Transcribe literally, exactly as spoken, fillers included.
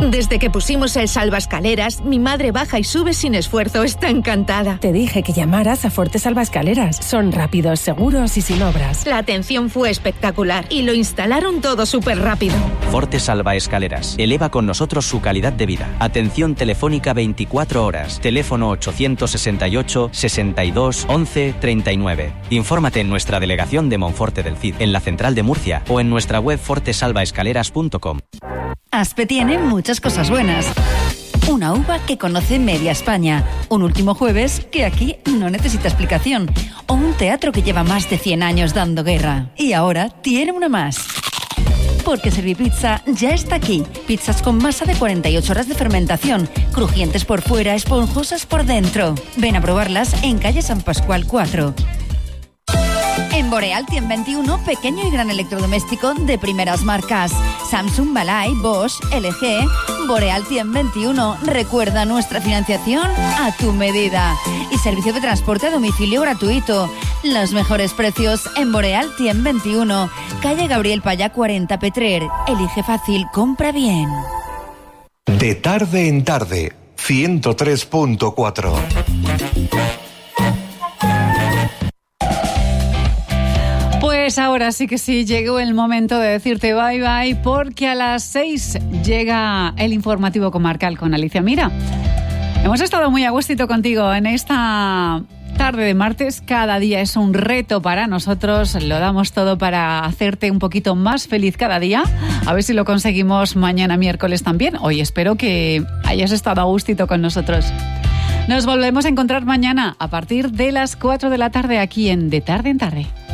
Desde que pusimos el salvaescaleras, mi madre baja y sube sin esfuerzo. Está encantada. Te dije que llamaras a Forte Salvaescaleras. Son rápidos, seguros y sin obras. La atención fue espectacular y lo instalaron todo súper rápido. Forte Salvaescaleras. Eleva con nosotros su calidad de vida. Atención telefónica veinticuatro horas. Teléfono ochocientos sesenta y ocho, sesenta y dos, once, treinta y nueve. Infórmate en nuestra delegación de Monforte del Cid, en la central de Murcia o en nuestra web forte salvaescaleras punto com. Aspe tiene muchas cosas buenas. Una uva que conoce media España, un último jueves que aquí no necesita explicación, o un teatro que lleva más de cien años dando guerra. Y ahora tiene una más. Porque Servipizza ya está aquí. Pizzas con masa de cuarenta y ocho horas de fermentación, crujientes por fuera, esponjosas por dentro. Ven a probarlas en calle San Pascual cuatro. En Boreal cien veintiuno, pequeño y gran electrodoméstico de primeras marcas. Samsung, Balay, Bosch, L G. Boreal cien veintiuno. Recuerda nuestra financiación a tu medida. Y servicio de transporte a domicilio gratuito. Los mejores precios en Boreal cien veintiuno. Calle Gabriel Payá cuarenta Petrer. Elige fácil, compra bien. De tarde en tarde, ciento tres punto cuatro. Pues ahora sí que sí, llegó el momento de decirte bye bye, porque a las seis llega el informativo comarcal con Alicia Mira. Hemos estado muy a gustito contigo en esta tarde de martes. Cada día es un reto para nosotros, lo damos todo para hacerte un poquito más feliz cada día. A ver si lo conseguimos mañana miércoles también. Hoy espero que hayas estado a gustito con nosotros. Nos volvemos a encontrar mañana a partir de las cuatro de la tarde aquí en De Tarde en Tarde.